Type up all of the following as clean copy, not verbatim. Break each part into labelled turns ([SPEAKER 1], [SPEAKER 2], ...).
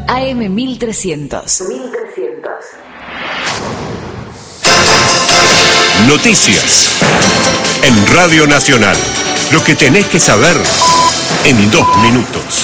[SPEAKER 1] AM 1300.
[SPEAKER 2] Noticias en Radio Nacional. Lo que tenés que saber en 2 minutos.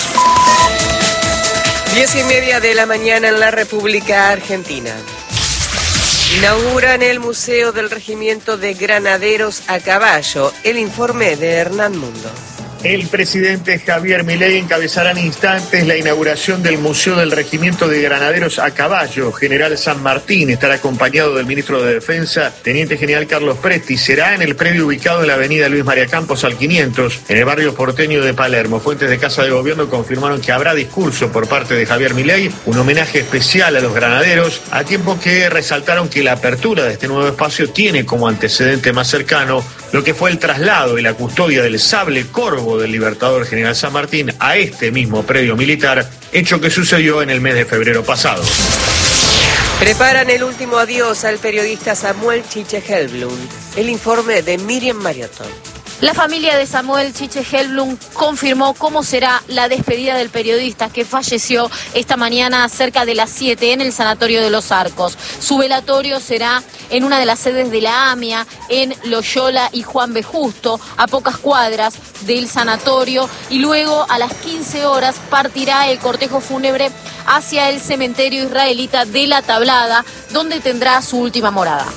[SPEAKER 3] 10:30 de la mañana en la República Argentina. Inauguran el Museo del Regimiento de Granaderos a Caballo. El informe de Hernán Mundo.
[SPEAKER 4] El presidente Javier Milei encabezará en instantes la inauguración del Museo del Regimiento de Granaderos a Caballo. General San Martín estará acompañado del ministro de Defensa, Teniente General Carlos Presti. Será en el predio ubicado en la avenida Luis María Campos al 500, en el barrio porteño de Palermo. Fuentes de Casa de Gobierno confirmaron que habrá discurso por parte de Javier Milei, un homenaje especial a los granaderos, a tiempo que resaltaron que la apertura de este nuevo espacio tiene como antecedente más cercano lo que fue el traslado y la custodia del sable corvo del Libertador General San Martín a este mismo predio militar, hecho que sucedió en el mes de febrero pasado.
[SPEAKER 3] Preparan el último adiós al periodista Samuel Chiche Helblum. El informe de Miriam Mariotto.
[SPEAKER 5] La familia de Samuel Chiche Helblum confirmó cómo será la despedida del periodista que falleció esta mañana cerca de las 7 en el Sanatorio de los Arcos. Su velatorio será en una de las sedes de la AMIA, en Loyola y Juan B. Justo, a pocas cuadras del sanatorio, y luego a las 15 horas partirá el cortejo fúnebre hacia el cementerio israelita de La Tablada, donde tendrá su última morada.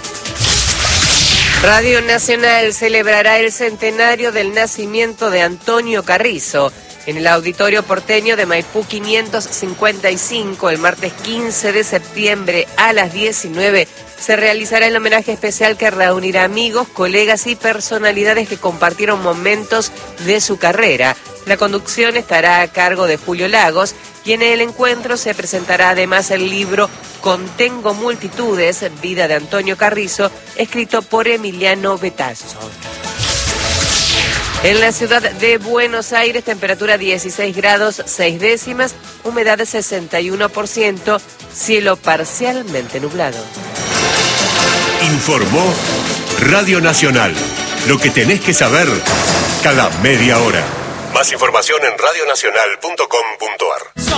[SPEAKER 3] Radio Nacional celebrará el centenario del nacimiento de Antonio Carrizo en el Auditorio Porteño de Maipú 555, el martes 15 de septiembre a las 19. Se realizará el homenaje especial que reunirá amigos, colegas y personalidades que compartieron momentos de su carrera. La conducción estará a cargo de Julio Lagos y en el encuentro se presentará además el libro Contengo Multitudes, Vida de Antonio Carrizo, escrito por Emiliano Betazzo. En la ciudad de Buenos Aires, temperatura 16 grados 6 décimas, humedad de 61%, cielo parcialmente nublado.
[SPEAKER 2] Informó Radio Nacional. Lo que tenés que saber cada media hora. Más información en radionacional.com.ar.